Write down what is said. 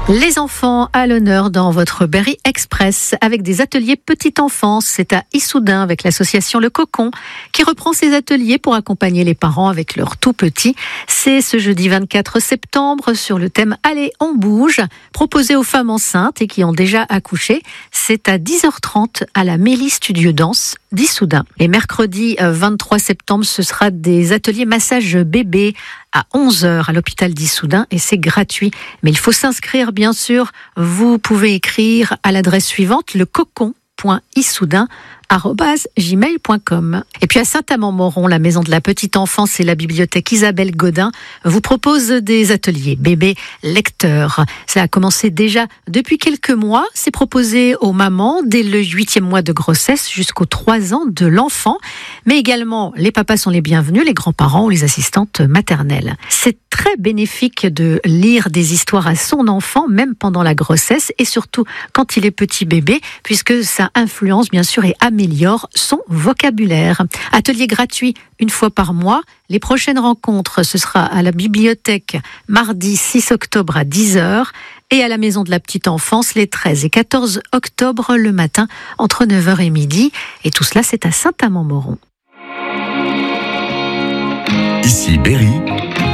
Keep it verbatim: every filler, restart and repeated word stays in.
Les enfants à l'honneur dans votre Berry Express avec des ateliers petite enfance. C'est à Issoudun avec l'association Le Cocon qui reprend ses ateliers pour accompagner les parents avec leurs tout petits. C'est ce jeudi vingt-quatre septembre sur le thème Allez, on bouge, proposé aux femmes enceintes et qui ont déjà accouché. C'est à dix heures trente à la Mélie Studio Danse d'Issoudun. Et mercredi vingt-trois septembre, ce sera des ateliers massage bébé à onze heures à l'hôpital d'Issoudun et c'est gratuit. Mais il faut s'inscrire bien sûr. Vous pouvez écrire à l'adresse suivante le cocon point issoudun arobase gmail point com. Et puis à Saint-Amand-Moron, la maison de la petite enfance et la bibliothèque Isabelle Godin vous propose des ateliers bébé lecteurs. Ça a commencé déjà depuis quelques mois. C'est proposé aux mamans dès le huitième mois de grossesse jusqu'aux trois ans de l'enfant. Mais également, les papas sont les bienvenus, les grands-parents ou les assistantes maternelles. C'est très bénéfique de lire des histoires à son enfant, même pendant la grossesse et surtout quand il est petit bébé, puisque ça influence bien sûr et améliore son vocabulaire. Atelier gratuit une fois par mois. Les prochaines rencontres, ce sera à la bibliothèque mardi six octobre à dix heures et à la maison de la petite enfance les treize et quatorze octobre le matin entre neuf heures et midi. Et tout cela, c'est à Saint-Amand-Moron. Ici Berry.